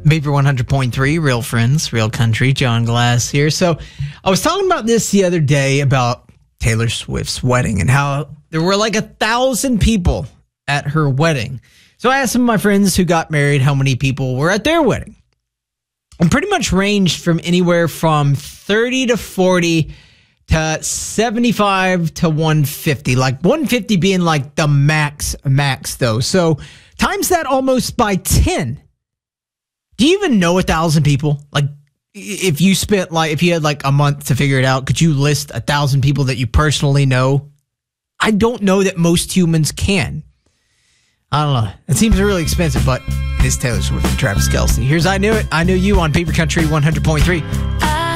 Vapor 100.3, real friends, real country. John Glass here. So I was talking about this the other day about Taylor Swift's wedding and how there were like 1,000 people at her wedding. So I asked some of my friends who got married how many people were at their wedding. And pretty much ranged from anywhere from 30 to 40 to 75 to 150. Like 150 being like the max though. So times that almost by 10. Do you even know 1,000 people? Like, if you had like a month to figure it out, could you list 1,000 people that you personally know? I don't know that most humans can. I don't know. It seems really expensive, but it is Taylor Swift and Travis Kelce. Here's I Knew It. I Know You on Paper Country 100.3.